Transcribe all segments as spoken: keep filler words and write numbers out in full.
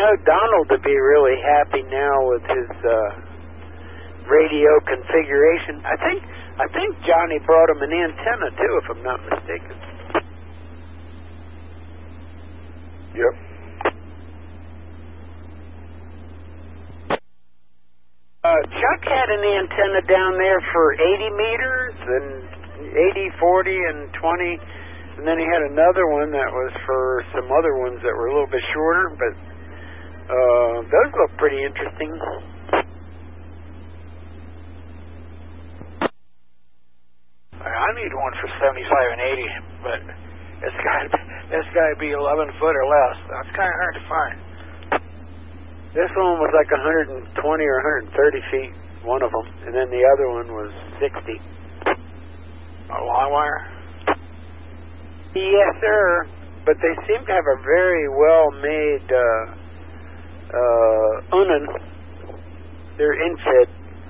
know Donald would be really happy now with his uh, radio configuration. I think I think Johnny brought him an antenna too, if I'm not mistaken. Yep. Uh, Chuck had an antenna down there for eighty meters and eighty, forty, and twenty, and then he had another one that was for some other ones that were a little bit shorter, but uh, those look pretty interesting. I need one for seventy-five and eighty, but it's got it's got to be eleven foot or less. That's kind of hard to find. This one was like one hundred twenty or one hundred thirty feet, one of them, and then the other one was sixty. A long wire? Yes, sir. But they seem to have a very well-made uh, uh, unen. They're infed.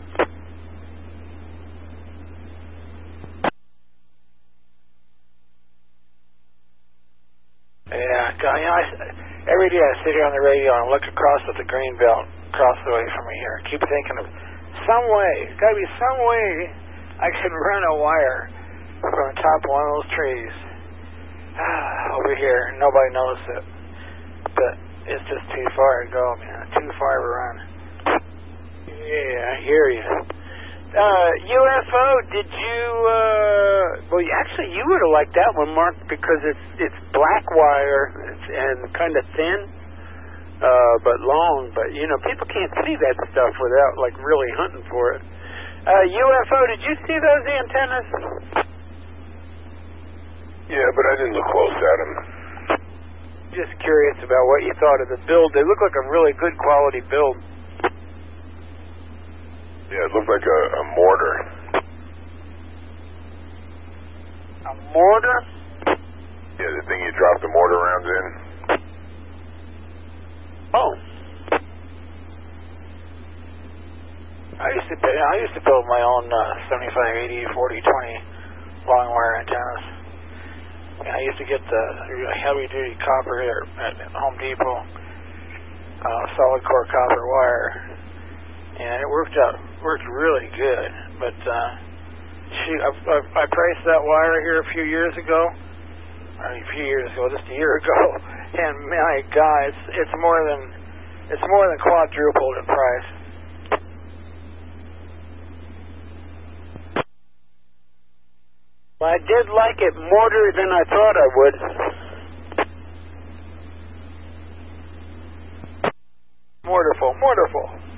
Yeah, you know, I, every day I sit here on the radio and look across at the green belt across the way from me here. I keep thinking of some way, there's got to be some way I can run a wire from the top of one of those trees over here. Nobody knows it, but it's just too far to go, man. Too far to run. Yeah, I hear you. Uh, U F O, did you, uh, well, actually, you would have liked that one, Mark, because it's it's black wire it's, and kind of thin, uh, but long. But, you know, people can't see that stuff without, like, really hunting for it. Uh, U F O, did you see those antennas? Yeah, but I didn't look close at them. Just curious about what you thought of the build. They look like a really good quality build. Yeah, it looked like a, a mortar. A mortar? Yeah, the thing you drop the mortar rounds in. Oh. I used to I used to build my own uh, seventy-five, eighty, forty, twenty long wire antennas. And I used to get the heavy duty copper here at Home Depot, uh, solid core copper wire, and it worked out worked really good. But uh, shoot, I, I, I priced that wire here a few years ago. I mean, a few years ago, just a year ago, and my God, it's it's more than it's more than quadrupled in price. Well, I did like it mortar than I thought I would. Mortarful, mortarful.